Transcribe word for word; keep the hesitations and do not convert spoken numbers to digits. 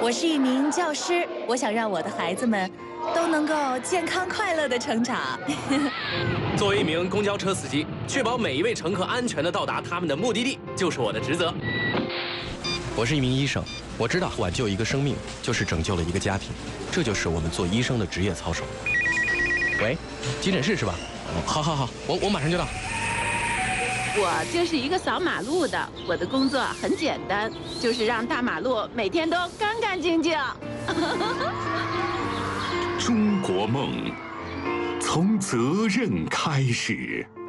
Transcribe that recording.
我是一名教师，我想让我的孩子们都能够健康快乐的成长。 作为一名公交车司机，确保每一位乘客安全的到达他们的目的地，就是我的职责。 我是一名医生，我知道挽救一个生命就是拯救了一个家庭，这就是我们做医生的职业操守。喂，急诊室是吧？好好好，我我马上就到。 我就是一个扫马路的，我的工作很简单，就是让大马路每天都干干净净。 中国梦，从责任开始。